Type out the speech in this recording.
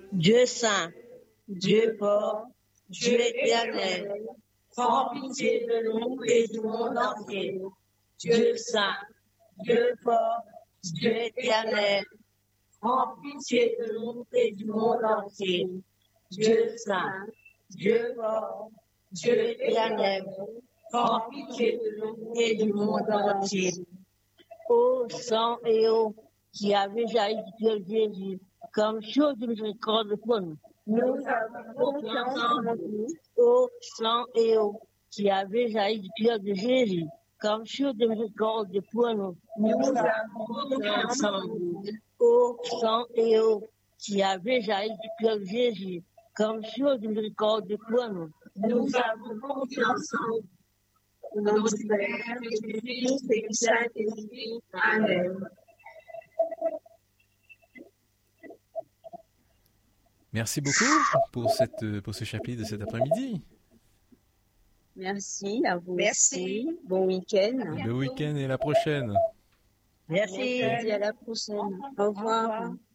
Dieu saint, Dieu fort, Dieu éternel, prends pitié de nous et du monde entier. Dieu saint, Dieu fort, Dieu éternel, prends pitié de nous et du monde entier. Dieu saint, Dieu fort, Dieu éternel, prends pitié de nous et du monde entier. Ô sang et eau qui avez jailli du cœur de Jésus, comme chose de miséricorde pour nous. Nous avons confiance en vous. Ô sang et eau qui avez jailli du cœur de Jésus, comme chose de miséricorde pour nous. Nous avons confiance en vous. Ô sang et eau qui avez jailli du cœur de Jésus, comme chose de miséricorde pour nous. Nous avons confiance en vous. Au nom du Père, et du Fils et du Saint-Esprit. Amen. Merci beaucoup pour ce chapitre de cet après-midi. Merci à vous. Merci. Aussi. Bon week-end. Le week-end et la prochaine. Merci. À la prochaine. Au revoir.